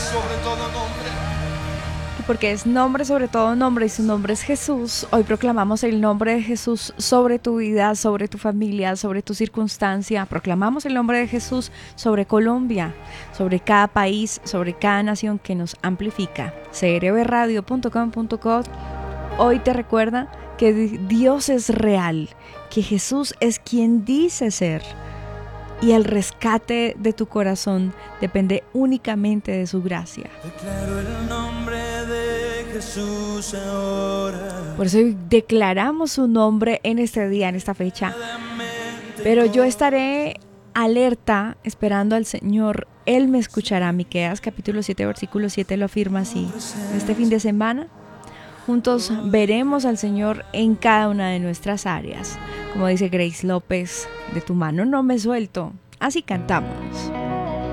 sobre todo nombre. Y porque es nombre sobre todo nombre y su nombre es Jesús, hoy proclamamos el nombre de Jesús sobre tu vida, sobre tu familia, sobre tu circunstancia. Proclamamos el nombre de Jesús sobre Colombia, sobre cada país, sobre cada nación que nos amplifica. crbradio.com.co hoy te recuerda que Dios es real, que Jesús es quien dice ser. Y el rescate de tu corazón depende únicamente de su gracia. Declaro el nombre de Jesús ahora. Por eso hoy declaramos su nombre en este día, en esta fecha. Pero yo estaré alerta, esperando al Señor. Él me escuchará. Miqueas capítulo 7, versículo 7 lo afirma así. Este fin de semana, juntos veremos al Señor en cada una de nuestras áreas. Como dice Grace López, de tu mano no me suelto. Así cantamos.